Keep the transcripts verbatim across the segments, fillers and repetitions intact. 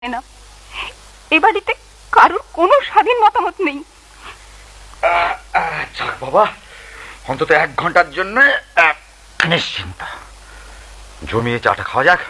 না, এ বাড়িতে কারোর কোনো স্বাধীন মতামত নেই। যাক বাবা, অন্তত এক ঘন্টার জন্য নিশ্চিন্তা। জমিয়ে চাটা খাওয়া যাক।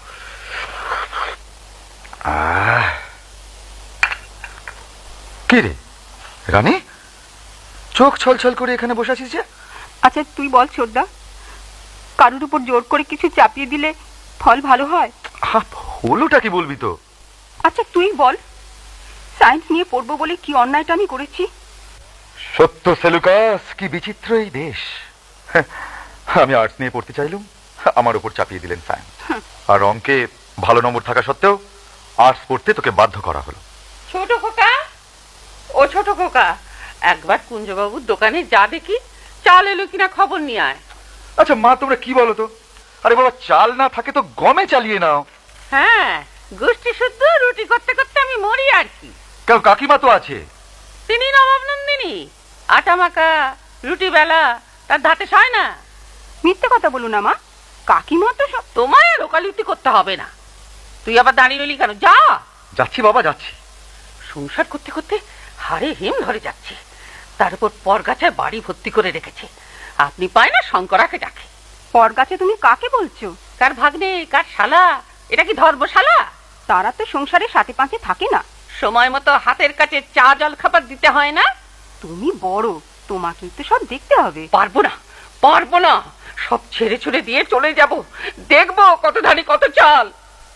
কি রে রানী, চোখ ছলছল করে এখানে বসে আছিস যে? আচ্ছা তুই বল ছোটদা, কারোর উপর জোর করে কিছু চাপিয়ে দিলে ফল ভালো হয়? হলোটা কি বলবি তো? আচ্ছা তুই বল, সায়েন্স নিয়ে পড়বো বলে কি অন্যায়টা আমি করেছি? সত্য সেলুকাস, কি বিচিত্র এই দেশ। আমি আর্টস নিয়ে পড়তে চাইলুম, আমার উপর চাপিয়ে দিলেন সায়েন্স। আর অঙ্কে ভালো নম্বর থাকা সত্ত্বেও আর্টস পড়তে তোকে বাধ্য করা হলো। ছোট খোকা, ও ছোট খোকা, একবার কুঞ্জবাবুর দোকানে যা দেখি, চাল এলো কিনা খবর নিয়ে আয়। আচ্ছা মা, তোমরা কি বলো তো? আরে বাবা, চাল না থাকে তো গমে চালিয়ে নাও। হ্যাঁ, গোষ্ঠী শুদ্ধ রুটি করতে করতে আমি মরি আর কি। কেউ কাকিমা তো আছে। তিনি নবাব নন্দিনী, আটা মাখা রুটি বেলা তার ধাতে সয় না। মিথ্যে কথা বলো না মা, কাকিমা তো সব। তোমায় আর ওকালতি করতে হবে না। তুই আবার দাঁড়িয়ে রইলি কেন? যা। যাচ্ছি বাবা, যাচ্ছি। সংসার করতে করতে হাড়ে হিম ধরে যাচ্ছে, তার উপর পরগাছায় বাড়ি ভর্তি করে রেখেছে। আপনি পায় না শঙ্করাকে ডাকে। পরগাছে তুমি কাকে বলছো? কার ভাগ্নে, কার শালা, এটা কি ধর্মশালা? তারা তো সংসারে সাথে পাঁচে থাকে না। সময় মতো হাতের কাছে চা জল খাবার দিতে হয় না? তুমি বড়, তোমাকে তো সব দেখতে হবে। পারবো না, পারবো না, সব ছেড়ে ছুড়ে দিয়ে চলে যাব। দেখবো কত ধানি কত চাল।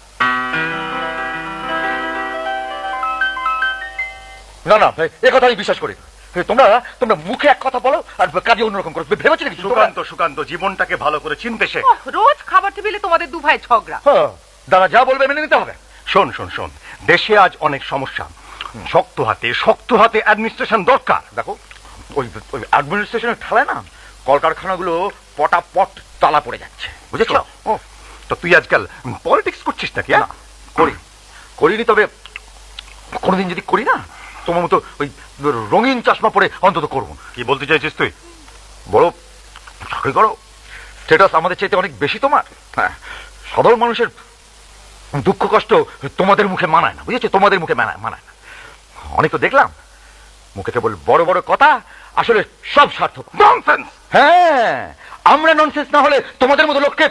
না না, এ কথা আমি বিশ্বাস করি। তোমরা তোমরা মুখে এক কথা বলো আর কাজে অন্যরকম করো। ভেবেছি নাকি? সুকান্ত, সুকান্ত, জীবনটাকে ভালো করে চিনতে শেখ। রোজ খাবার টেবিলে তোমাদের দু ভাই ঝগড়া। দাদা যা বলবে মেনে নিতে হবে। শোন শোন শোন, দেশে আজ অনেক সমস্যা। শক্ত হাতে শক্ত হাতে অ্যাডমিনিস্ট্রেশন দরকার। দেখো, ওই ওই অ্যাডমিনিস্ট্রেশনের ঠেলায় না কলকারখানাগুলো পটাপট তালা পড়ে যাচ্ছে, বুঝেছ? ও, তো তুই আজকাল পলিটিক্স করছিস নাকি? না, করি করিনি, তবে কোনোদিন যদি করি না, তোমার মতো ওই রঙিন চশমা পরে অন্তত করবো। কি বলতে চাইছিস তুই? বড় চাকরি করো, স্ট্যাটাস আমাদের চাইতে অনেক বেশি তোমার। হ্যাঁ, সাধারণ মানুষের দুঃখ কষ্ট তোমাদের মুখে মানায় না, বুঝেছো? তোমাদের মুখে মানায় মানায় না। অনেক তো দেখলাম মুখে কেবল বড় বড় কথা, আসলে সব সার্থক ননসেন্স। হ্যাঁ, আমরা ননসেন্স না হলে তোমাদের মতো লোককে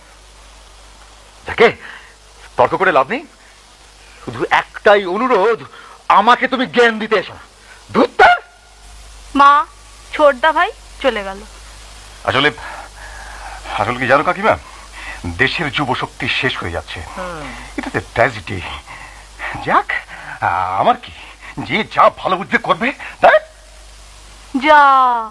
দেখে তর্ক করে লাভ নেই। শুধু একটাই অনুরোধ, আমাকে তুমি জ্ঞান দিতে এসো না। ধুত্তা মা, ছোটদা ভাই চলে গেল। আসলে আসলে কি জানো কাকিমা, দেশের যুব শক্তি শেষ হয়ে যাচ্ছে। এটা তো ট্র্যাজেডি। যাক, আমার কি, যে যা ভালো বুঝতে করবে তাই। যা,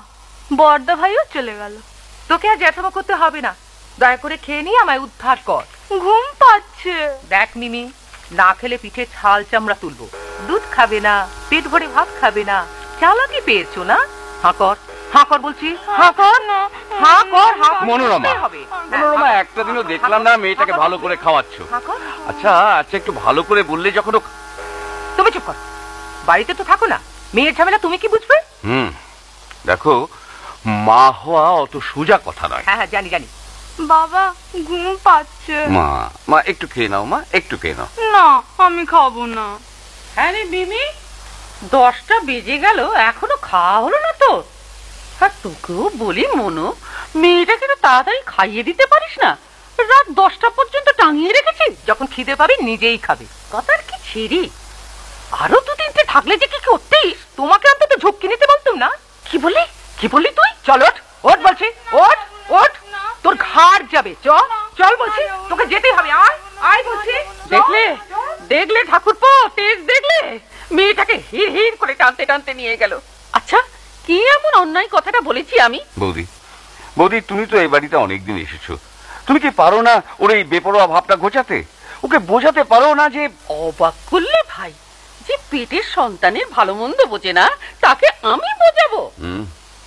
বড়দা ভাইও চলে গেল। তোকে আর জ্যাঠামা করতে হবে না, দয়া করে খেয়ে নিয়ে আমায় উদ্ধার কর। ঘুম পাচ্ছে। দেখ মিমি, না খেলে পিঠে ছাল চামড়া তুলবো। দুধ খাবে না, পেট ভরে ভাত খাবে না, চালাকি পেয়েছো না? হাঁ কর, হাঁ কর বলছি, হাঁ কর, হাঁ কর, হাঁ কর। মনোরমা, মনোরমা, একটা দিনও দেখলাম না মেয়েটাকে ভালো করে খাওয়াচ্ছ। আচ্ছা আচ্ছা, একটু ভালো করে বললে যখন। তুমি চুপ কর, বাড়িতে তো থাকো না, মেয়ের ঝামেলা তুমি কি বুঝবে? হুম, দেখো, মা হওয়া অত সোজা কথা নয়। হ্যাঁ হ্যাঁ, জানি জানি। বাবা ঘুম পাচ্ছে। মা মা একটু খেয়ে নাও, মা একটু খেয়ে নাও। না, আমি খাবো না। হ্যাঁ রে মিমি, দশটা বেজে গেল, এখনো খাওয়া হলো না তো? আর তোকেও বলি মনো, মেয়েটাকে তো তাড়াতাড়ি খাইয়ে দিতে পারিস না? রাত দশটা পর্যন্ত টাঙিয়ে রেখেছিস, যখন খিদে পাবি নিজেই খাবে। কথার কি ছেড়ি, আরো দু তিনটে থাকলে যে কি করতিস? তোমাকে অন্তত ঝক্কি নিতে বলতুম না? কি বললি, কি বললি তুই? চল ওঠ, ওঠ বলছি, ওঠ ওঠ, তোর ঘাড় যাবে। চল চল বলছি, তোকে যেতেই হবে। আয় আয় বলছি। দেখলে দেখলে ঠাকুরপো, তেজ দেখলে? মেয়েটাকে হির হির করে টানতে টানতে নিয়ে গেল। আচ্ছা, কি এমন অন্যায় কথাটা বলেছি আমি? বৌদি, বৌদি, তুমি তো এই বাড়িতে অনেকদিন এসেছো, তুমি কি পারো না ওর এই বেপরোয়া ভাবটা ঘোচাতে? ওকে বোঝাতে পারো না যে। অবাক করলে ভাই, যে পেটের সন্তানের ভালো মন্দ বোঝে না, তাকে আমি বোঝাবো? হুম,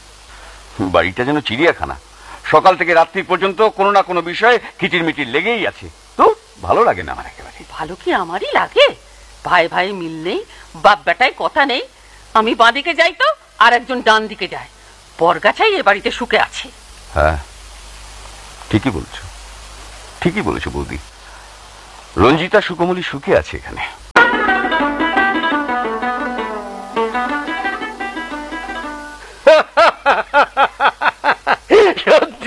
বাড়িটা যেন চিড়িয়াখানা, সকাল থেকে রাত্রি পর্যন্ত কোনো না কোনো বিষয়ে কিচির মিচির লেগেই আছে। তো ভালো লাগে না আমার একেবারে। ভালো কি আমারই লাগে? ভাই ভাই মিল নেই, বাপ বেটায় কথা নেই। আমি বাঁ দিকে যাই তো আর একজন ডান দিকে যায়। বরগাছাই এ বাড়িতে সুখে আছে। হ্যাঁ, ঠিকই বলছো, ঠিকই বলেছো বৌদি। রঞ্জিতা সুকমলি সুখে আছে এখানে।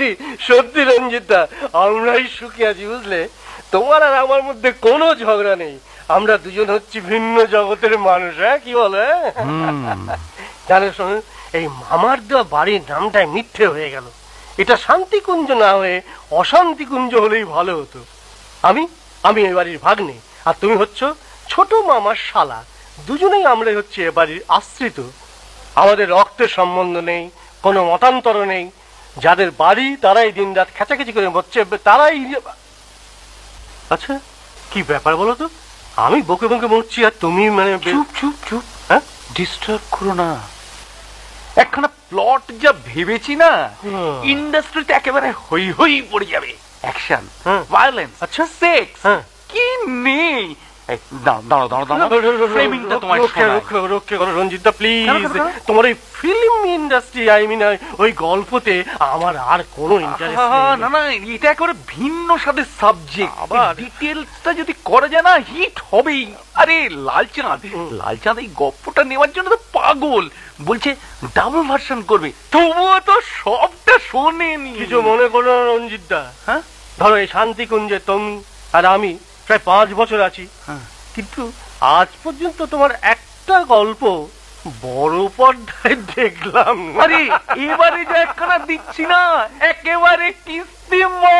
সত্যি সত্যি রঞ্জিতা, আমরাই সুখী আছি বুঝলে। তোমার আর আমার মধ্যে কোনো ঝগড়া নেই, আমরা দুজন হচ্ছি ভিন্ন জগতের মানুষ। হ্যাঁ কি বলে? জানো শোনো, এই মামার দেওয়া বাড়ির নামটাই মিথ্যে হয়ে গেল। এটা শান্তিকুঞ্জ না হয়ে অশান্তিকুঞ্জ হলেই ভালো হতো। আমি আমি এই বাড়ির ভাগ্নে, আর তুমি হচ্ছ ছোট মামার শালা। দুজনেই আমরাই হচ্ছে এ বাড়ির আশ্রিত। আমাদের রক্তের সম্বন্ধ নেই, কোনো মতান্তর নেই। যাদের বাড়ি তারাই দিন রাত খেচাখেচি করে মরছে, তারাই। আচ্ছা কি ব্যাপার বলো তো? আমি বকে বকে মরছি আর তুমি মানে চুপ চুপ চুপ, হ্যাঁ ডিস্টার্ব করো না। একখানা প্লট যা ভেবেছি না, ইন্ডাস্ট্রিতে একেবারে হই হই পড়ে যাবে। অ্যাকশন, ভায়োলেন্স, আচ্ছা সেক্স, হ্যাঁ কি নেই। দাঁড়াও দাঁড়াও দাঁড়াও, ফ্রেমিংটা তোমার রক্ষে করো রঞ্জিতা প্লিজ। তোমার ওই ফিল্ম ইন্ডাস্ট্রি, আই মিন ওই গল্পতে আমার আর কোনো ইন্টারেস্ট নেই। না না, এটা একেবারে ভিন্ন স্বাদের সাবজেক্ট। আবার ডিটেলসটা যদি করা যায় না, হিট হবেই। আরে লালচাঁদ, লালচাঁদ এই গল্পটা নেওয়ার জন্য তো পাগল, বলছে ডাবল ভার্সন করবে। তবুও তো সবটা শোনেনি। কিছু মনে করো না রঞ্জিতা। হ্যাঁ ধরো এই শান্তিকুঞ্জে তুমি আর আমি প্রায় পাঁচ বছর আছি, কিন্তু আজ পর্যন্ত তোমার একটা গল্প বড় পর্দায় দেখলাম না। আরে এবারে যে একখানা দিচ্ছি না, একেবারে কিস্তি।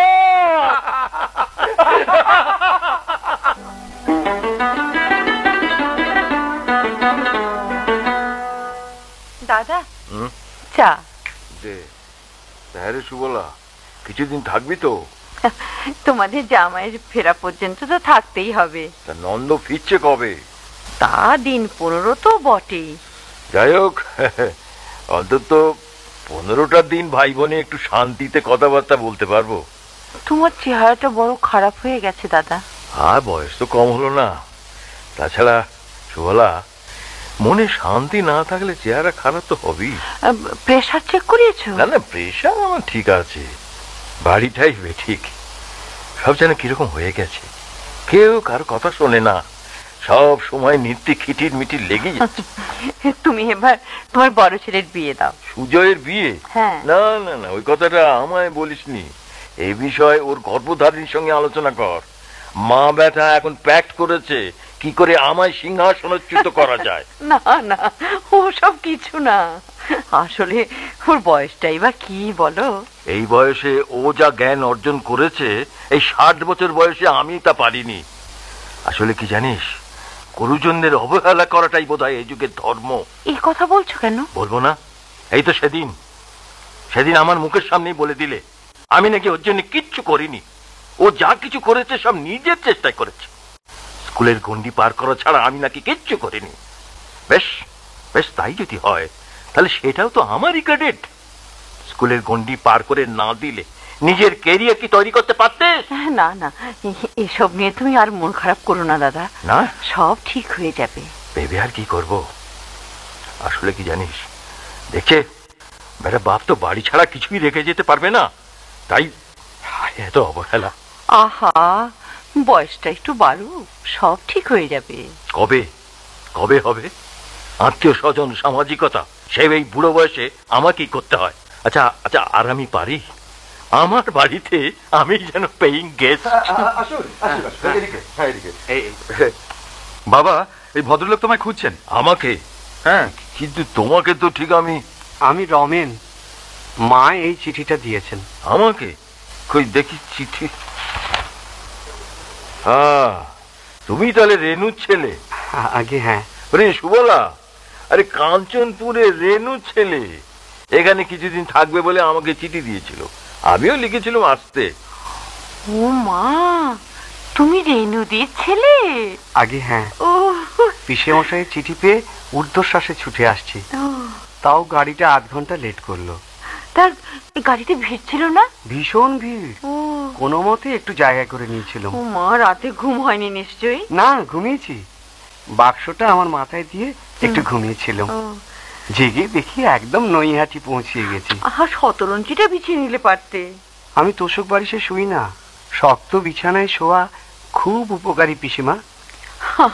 দাদা চা। হ্যাঁ সুবলা, কিছুদিন থাকবি তো? তোমাদের জামাইয়ের ফেরা পর্যন্ত তো থাকতেই হবে। তা নন্দ ফিরছে কবে? তা দিন পনেরো তো বটেই। যাই হোক, অন্তত পনেরোটা দিন ভাই বোনে একটু শান্তিতে কথাবার্তা বলতে পারবো। তোমার চেহারাটা বড় খারাপ হয়ে গেছে দাদা। আর বয়স তো কম হলো না। তাছাড়া সুবলা, মনে শান্তি না থাকলে চেহারা খারাপ তো হবেই। Pressure check করিয়েছো? না না, প্রেশার আমার ঠিক আছে, বাড়িটাই ঠিক। সব যেন কিরকম হয়ে গেছে, কেউ কার কথা শোনে না, সব সময় নিত্য খিটির মিটির লেগে যাচ্ছে। তুমি এবার তোমার বড় ছেলের বিয়ে দাও। সুজয়ের বিয়ে? হ্যাঁ। না না না, ওই কথাটা আমায় বলিসনি। এই বিষয়ে ওর গর্ভধারীর সঙ্গে আলোচনা কর। মা ব্যাটা এখন প্যাক্ট করেছে কি করে আমায় সিংহাসনচ্যুত করা যায়। না না, ওসব কিছু না। আসলে ওর বয়সটাই বা কি বলো। এই বয়সে ও যা জ্ঞান অর্জন করেছে, এই ষাট বছর বয়সে আমি তা পারিনি। আসলে কি জানিস, গুরুজনদের অবহেলা করাটাই বোধহয় এই যুগের ধর্ম। এই কথা বলছো কেন? বলবো না? এই তো সেদিন সেদিন আমার মুখের সামনেই বলে দিলে আমি নাকি ওর জন্য কিচ্ছু করিনি। ও যা কিছু করেছে সব নিজের চেষ্টায় করেছে। স্কুলের গন্ডি পার করা ছাড়া আমি নাকি কিচ্ছু করিনি। বেশ বেশ, তাই যদি হয় তাহলে সেটাও তো আমারই ক্রেডিট। স্কুলের গন্ডি পার করে না দিলে নিজের ক্যারিয়ার কি তৈরি করতে পারতে? না না, এসব নিয়ে তুমি আর মন খারাপ করো না দাদা। না, সব ঠিক হয়ে যাবে। ভেবে আর কি করব। আসলে কি জানিস, দেখে বেটা বাপ তো বাড়ি ছাড়া কিছুই রেখে যেতে পারবে না, তাই এত অবহেলা। আহা, বয়সটা একটু বাড়ুক, সব ঠিক হয়ে যাবে। কবে কবে হবে? আত্মীয় স্বজন, সামাজিকতা, সেই এই বুড়ো বয়সে আমাকেই করতে হয়। আচ্ছা আচ্ছা, আর আমি পারি? আমার বাড়িতে আমি যেন পেইং গেস্ট। বাবা, এই ভদ্রলোক তোমায় খুঁজছেন। আমাকে? হ্যাঁ, কিন্তু তোমাকে তো ঠিক আমি। আমি রমেন, মা এই চিঠিটা দিয়েছেন আমাকে? কই দেখি চিঠি। হ্যাঁ, তুমি তাহলে রেনুর ছেলে? আগে হ্যাঁ। রে সুবলা, আরে কাঞ্চনপুরে রেনুর ছেলে এখানে কিছুদিন থাকবে বলে আমাকে চিঠি দিয়েছিল, আমিও লিখেছিলাম আসতে। ও মা, তুমি রেনুদির ছেলে? আগে হ্যাঁ। ও, পিসে মশাইয়ের চিঠি পেয়ে ঊর্ধ্বশ্বাসে ছুটে আসছি, তাও গাড়িটা আধ ঘন্টা লেট করলো। তার গাড়িতে ভিড় ছিল না? ভীষণ ভিড়, ও কোনো মতে একটু জায়গা করে নিয়েছিলাম। ও মা, রাতে ঘুম হয়নি নিশ্চয়ই? না, ঘুমিয়েছি। বাক্সটা আমার মাথায় দিয়ে একটু ঘুমিয়েছিলাম, ও, জেগে দেখি একদম নৈহাটি পৌঁছিয়ে গেছি। আহা, শতরঞ্জিটা বিছিয়ে নিলে পারতে। আমি তোষক বাড়িতে শুই না, শক্ত বিছানায় শোয়া খুব উপকারী পিসিমা।